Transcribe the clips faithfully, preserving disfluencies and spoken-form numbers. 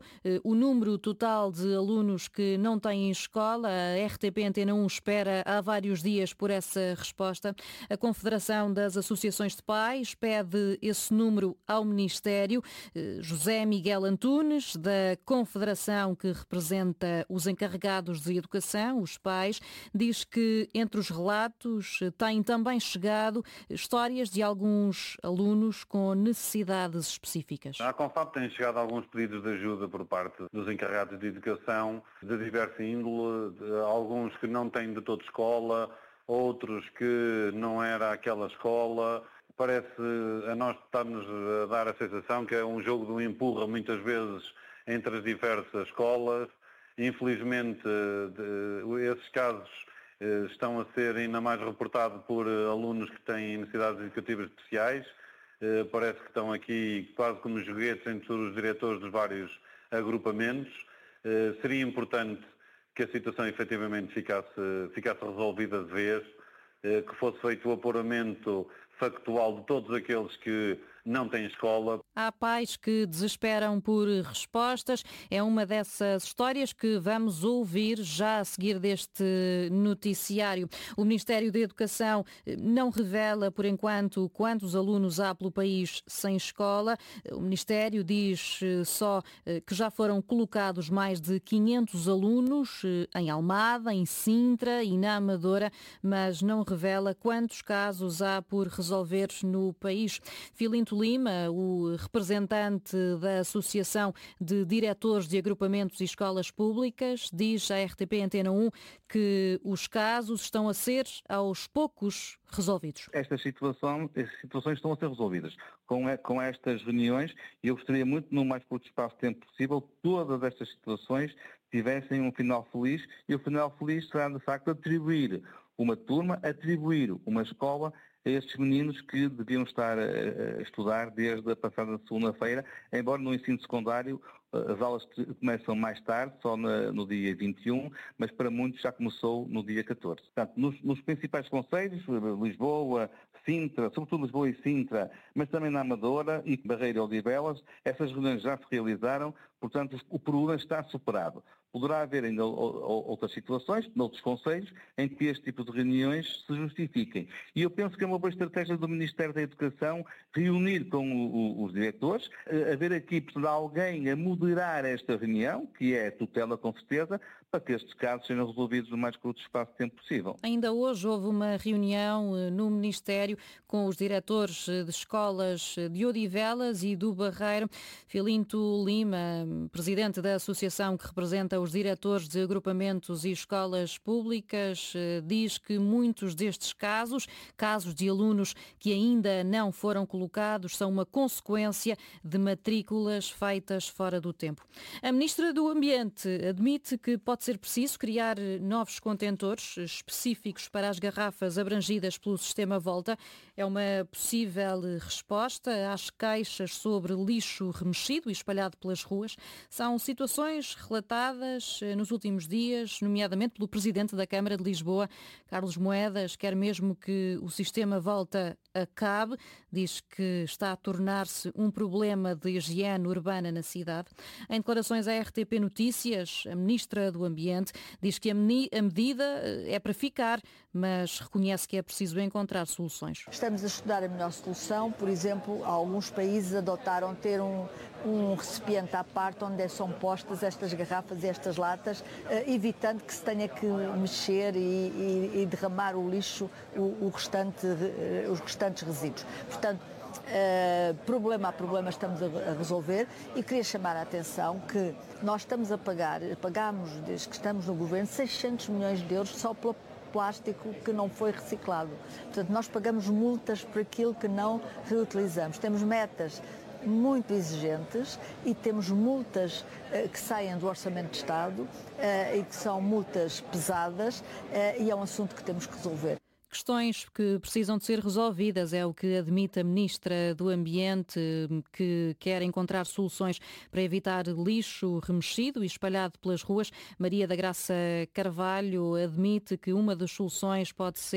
o número total de alunos que não têm escola. A R T P Antena um espera há vários dias por essa resposta. A Confederação das Associações de Pais pede esse número ao Ministério. José Miguel Antunes, da Confederação que representa os encarregados de educação, os pais, diz que entre os relatos têm também chegado histórias de alguns alunos com necessidades específicas. À Confab têm chegado alguns pedidos de ajuda por parte dos encarregados de educação, de diversa índole, de alguns que não têm de toda escola, outros que não era aquela escola. Parece a nós estar-nos a dar a sensação que é um jogo de um empurra muitas vezes entre as diversas escolas. Infelizmente, esses casos estão a ser ainda mais reportados por alunos que têm necessidades educativas especiais. Parece que estão aqui quase como joguetes entre os diretores dos vários agrupamentos. Seria importante que a situação efetivamente ficasse, ficasse resolvida de vez, que fosse feito o apuramento factual de todos aqueles que não têm escola. Há pais que desesperam por respostas. É uma dessas histórias que vamos ouvir já a seguir deste noticiário. O Ministério da Educação não revela, por enquanto, quantos alunos há pelo país sem escola. O Ministério diz só que já foram colocados mais de quinhentos alunos em Almada, em Sintra e na Amadora, mas não revela quantos casos há por resolver no país. Filinto Lima, o representante da Associação de Diretores de Agrupamentos e Escolas Públicas, diz à R T P Antena um que os casos estão a ser, aos poucos, resolvidos. Estas situações, estas situações estão a ser resolvidas. Com, com estas reuniões, eu gostaria muito, no mais curto espaço de tempo possível, todas estas situações tivessem um final feliz, e o final feliz será, de facto, atribuir uma turma, atribuir uma escola a estes meninos que deviam estar a estudar desde a passada segunda-feira, embora no ensino secundário as aulas começam mais tarde, só no dia vinte e um, mas para muitos já começou no dia catorze. Portanto, nos, nos principais concelhos, Lisboa, Sintra, sobretudo Lisboa e Sintra, mas também na Amadora e Barreira e Odivelas, essas reuniões já se realizaram, portanto o problema está superado. Poderá haver ainda outras situações, noutros concelhos, em que este tipo de reuniões se justifiquem. E eu penso que é uma boa estratégia do Ministério da Educação reunir com o, o, os diretores, haver aqui, portanto, alguém a moderar esta reunião, que é a tutela com certeza, para que estes casos sejam resolvidos no mais curto espaço de tempo possível. Ainda hoje houve uma reunião no Ministério com os diretores de escolas de Odivelas e do Barreiro. Filinto Lima, presidente da associação que representa os diretores de agrupamentos e escolas públicas, diz que muitos destes casos, casos de alunos que ainda não foram colocados, são uma consequência de matrículas feitas fora do tempo. A Ministra do Ambiente admite que pode ser preciso criar novos contentores específicos para as garrafas abrangidas pelo sistema Volta. É uma possível resposta às queixas sobre lixo remexido e espalhado pelas ruas. São situações relatadas nos últimos dias, nomeadamente pelo Presidente da Câmara de Lisboa, Carlos Moedas. Quer mesmo que o sistema Volta acabe, diz que está a tornar-se um problema de higiene urbana na cidade. Em declarações à R T P Notícias, a Ministra do Ambiente diz que a medida é para ficar, mas reconhece que é preciso encontrar soluções. Estamos a estudar a melhor solução. Por exemplo, alguns países adotaram ter um, um recipiente à parte onde são postas estas garrafas e estas latas, evitando que se tenha que mexer e, e, e derramar o lixo, o, o restante, os restantes resíduos. Portanto, Uh, problema a problema estamos a, a resolver, e queria chamar a atenção que nós estamos a pagar, pagamos desde que estamos no governo seiscentos milhões de euros só pelo plástico que não foi reciclado. Portanto, nós pagamos multas por aquilo que não reutilizamos. Temos metas muito exigentes e temos multas uh, que saem do Orçamento de Estado uh, e que são multas pesadas, uh, e é um assunto que temos que resolver. Questões que precisam de ser resolvidas, é o que admite a Ministra do Ambiente, que quer encontrar soluções para evitar lixo remexido e espalhado pelas ruas. Maria da Graça Carvalho admite que uma das soluções pode ser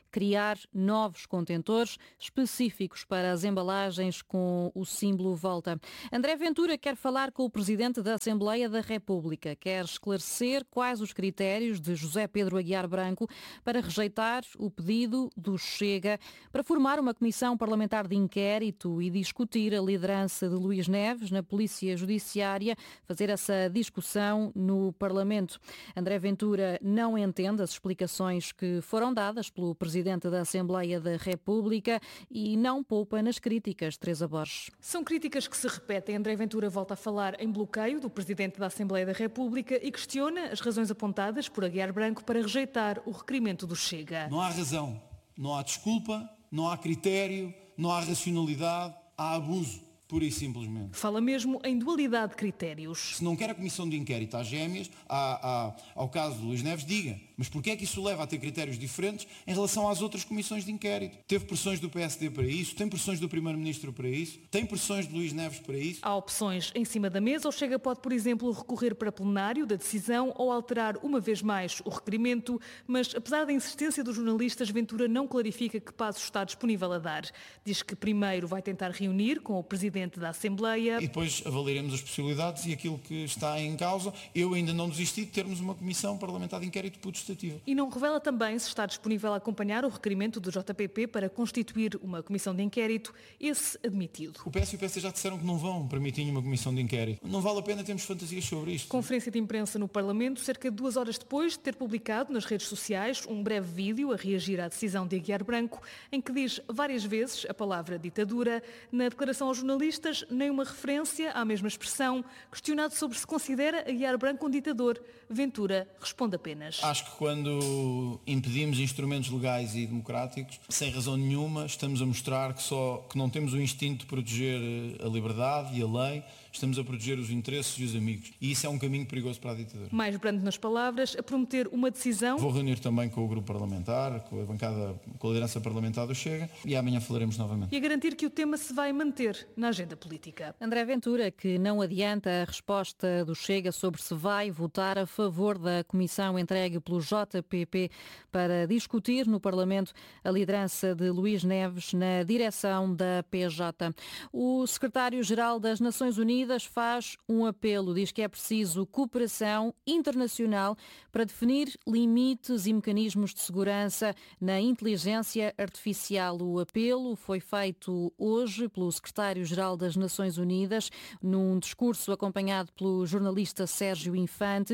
criar novos contentores específicos para as embalagens com o símbolo Volta. André Ventura quer falar com o Presidente da Assembleia da República. Quer esclarecer quais os critérios de José Pedro Aguiar Branco para rejeitar o pedido do Chega para formar uma comissão parlamentar de inquérito e discutir a liderança de Luís Neves na Polícia Judiciária, fazer essa discussão no Parlamento. André Ventura não entende as explicações que foram dadas pelo Presidente da Assembleia da República e não poupa nas críticas, Teresa Borges. São críticas que se repetem. André Ventura volta a falar em bloqueio do Presidente da Assembleia da República e questiona as razões apontadas por Aguiar Branco para rejeitar o requerimento do Chega. Não há razão, não há desculpa, não há critério, não há racionalidade, há abuso, pura e simplesmente. Fala mesmo em dualidade de critérios. Se não quer a comissão de inquérito às gêmeas, à, à, ao caso de Luís Neves, diga. Mas porquê é que isso leva a ter critérios diferentes em relação às outras comissões de inquérito? Teve pressões do P S D para isso, tem pressões do Primeiro-Ministro para isso, tem pressões de Luís Neves para isso. Há opções em cima da mesa. O Chega pode, por exemplo, recorrer para plenário da decisão ou alterar uma vez mais o requerimento, mas apesar da insistência dos jornalistas, Ventura não clarifica que passo está disponível a dar. Diz que primeiro vai tentar reunir com o Presidente da Assembleia. E depois avaliaremos as possibilidades e aquilo que está em causa. Eu ainda não desisti de termos uma comissão parlamentar de inquérito putestativa. E não revela também se está disponível a acompanhar o requerimento do J P P para constituir uma comissão de inquérito, esse admitido. O P S e o P S D já disseram que não vão permitir uma comissão de inquérito. Não vale a pena termos fantasias sobre isto. Conferência de imprensa no Parlamento, cerca de duas horas depois de ter publicado nas redes sociais um breve vídeo a reagir à decisão de Aguiar Branco, em que diz várias vezes a palavra ditadura. Na declaração aos jornalistas, nem uma referência à mesma expressão. Questionado sobre se considera Aguiar Branco um ditador, Ventura responde apenas: Acho que quando impedimos instrumentos legais e democráticos, sem razão nenhuma, estamos a mostrar que, só, que não temos o instinto de proteger a liberdade e a lei, estamos a proteger os interesses e os amigos. E isso é um caminho perigoso para a ditadura. Mais brando nas palavras, a prometer uma decisão. Vou reunir também com o grupo parlamentar, com a bancada, com a liderança parlamentar do Chega, e amanhã falaremos novamente. E a garantir que o tema se vai manter na agenda política. André Ventura, que não adianta a resposta do Chega sobre se vai votar a favor da comissão entregue pelo J P P para discutir no Parlamento a liderança de Luís Neves na direção da P J. O secretário-geral das Nações Unidas faz um apelo, diz que é preciso cooperação internacional para definir limites e mecanismos de segurança na inteligência artificial. O apelo foi feito hoje pelo secretário-geral das Nações Unidas num discurso acompanhado pelo jornalista Sérgio Infante.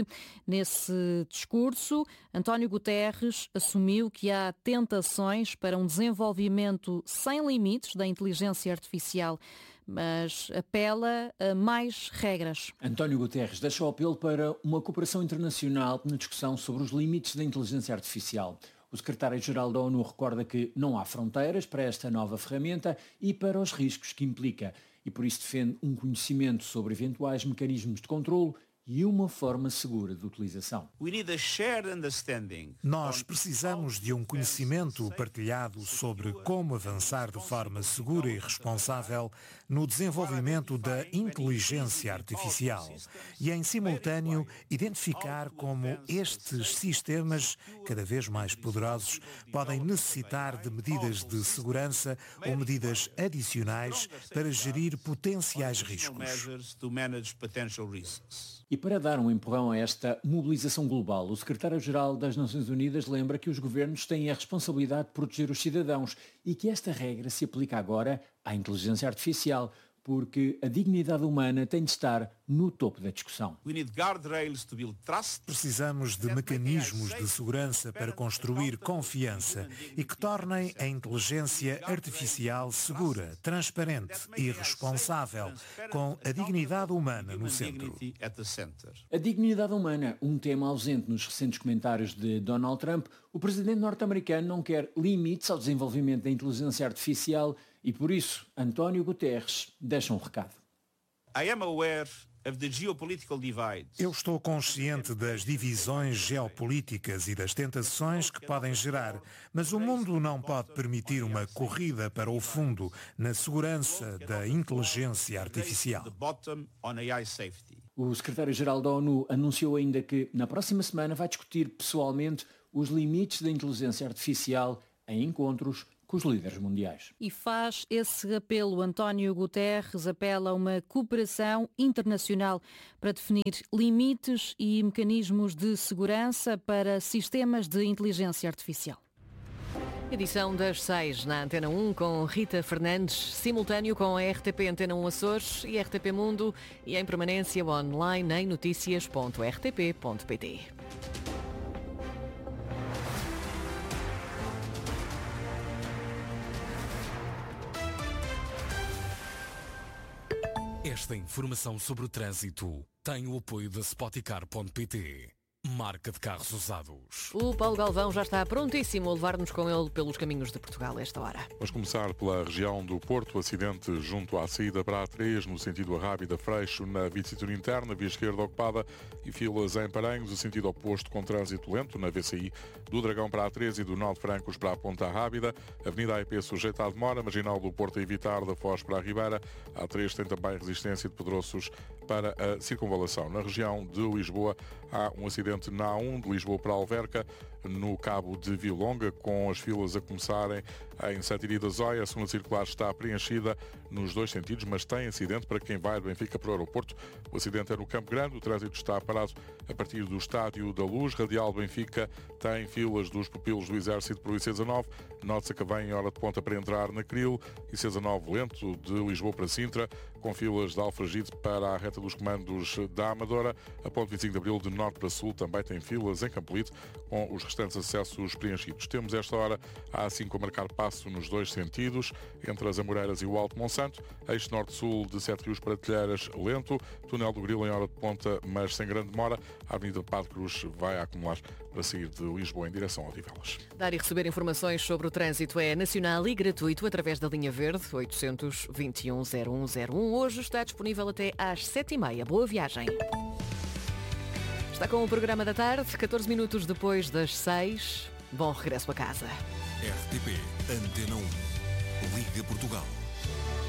Nesse discurso, António Guterres assumiu que há tentações para um desenvolvimento sem limites da inteligência artificial, mas apela a mais regras. António Guterres deixa o apelo para uma cooperação internacional na discussão sobre os limites da inteligência artificial. O secretário-geral da ONU recorda que não há fronteiras para esta nova ferramenta e para os riscos que implica, e por isso defende um conhecimento sobre eventuais mecanismos de controlo e uma forma segura de utilização. Nós precisamos de um conhecimento partilhado sobre como avançar de forma segura e responsável no desenvolvimento da inteligência artificial e, em simultâneo, identificar como estes sistemas, cada vez mais poderosos, podem necessitar de medidas de segurança ou medidas adicionais para gerir potenciais riscos. E para dar um empurrão a esta mobilização global, o secretário-geral das Nações Unidas lembra que os governos têm a responsabilidade de proteger os cidadãos e que esta regra se aplica agora à inteligência artificial, porque a dignidade humana tem de estar no topo da discussão. Precisamos de mecanismos de segurança para construir confiança e que tornem a inteligência artificial segura, transparente e responsável, com a dignidade humana no centro. A dignidade humana, um tema ausente nos recentes comentários de Donald Trump, o presidente norte-americano não quer limites ao desenvolvimento da inteligência artificial e, por isso, António Guterres deixa um recado. Eu estou consciente das divisões geopolíticas e das tentações que podem gerar, mas o mundo não pode permitir uma corrida para o fundo na segurança da inteligência artificial. O secretário-geral da ONU anunciou ainda que, na próxima semana, vai discutir pessoalmente os limites da inteligência artificial em encontros com os líderes mundiais. E faz esse apelo. António Guterres apela a uma cooperação internacional para definir limites e mecanismos de segurança para sistemas de inteligência artificial. Edição das seis na Antena um com Rita Fernandes, simultâneo com a R T P Antena um Açores e R T P Mundo e em permanência online em notícias ponto r t p ponto p t. Esta informação sobre o trânsito tem o apoio da Spoticar ponto p t. Marca de carros usados. O Paulo Galvão já está prontíssimo a levar-nos com ele pelos caminhos de Portugal a esta hora. Vamos começar pela região do Porto. Acidente junto à saída para a A três, no sentido Arrábida Freixo, na via de cintura interna, via esquerda ocupada e filas em Paranhos, o sentido oposto com trânsito lento na V C I do Dragão para a A três e do Nó de Francos para a Ponta Rábida. Avenida A I P sujeita à demora, marginal do Porto a evitar, da Foz para a Ribeira. A A três tem também resistência de Pedroços para a circunvalação. Na região de Lisboa há um acidente na A um de Lisboa para a Alverca, no Cabo de Vilonga, com as filas a começarem em Santiri da Zóia. A segunda circular está preenchida nos dois sentidos, mas tem acidente para quem vai de Benfica para o aeroporto. O acidente é no Campo Grande, o trânsito está parado a partir do Estádio da Luz. Radial Benfica tem filas dos pupilos do Exército para o I C dezanove. Nota-se que vem em hora de ponta para entrar na Cril. I C dezanove lento de Lisboa para Sintra, com filas de Alfragide para a reta dos comandos da Amadora. A ponte vinte e cinco de Abril de Norte para Sul também tem filas em Campolide, com os restantes acessos preenchidos. Temos esta hora a A cinco a marcar passo nos dois sentidos, entre as Amoreiras e o Alto Monsanto. Eixo Norte-Sul de Sete Rios para Telheiras lento. Túnel do Grilo em hora de ponta, mas sem grande demora. A Avenida Padre Cruz vai acumular para sair de Lisboa em direção a Odivelas. Dar e receber informações sobre o trânsito é nacional e gratuito através da linha verde oitocentos, vinte e um, zero um zero um. Hoje está disponível até às sete e meia. Boa viagem. Está com o programa da tarde, catorze minutos depois das seis. Bom regresso a casa. R T P Antena um. Liga Portugal.